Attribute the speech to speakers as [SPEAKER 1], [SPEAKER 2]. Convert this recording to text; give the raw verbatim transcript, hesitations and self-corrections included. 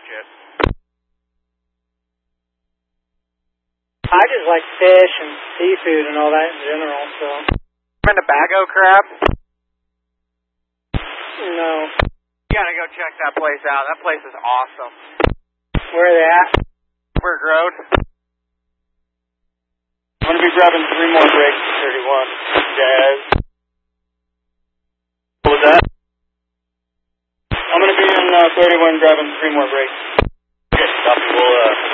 [SPEAKER 1] catch it.
[SPEAKER 2] I just like fish and seafood and all that in general, so.
[SPEAKER 1] Been to Bago Crab?
[SPEAKER 2] No.
[SPEAKER 1] You gotta go check that place out. That place is awesome.
[SPEAKER 2] Where are they at?
[SPEAKER 1] Burg Road.
[SPEAKER 3] I'm gonna be grabbing three more breaks at thirty-one. Jazz. What was that? I'm gonna be in uh, thirty-one grabbing three more breaks. Okay, copy. We'll, uh...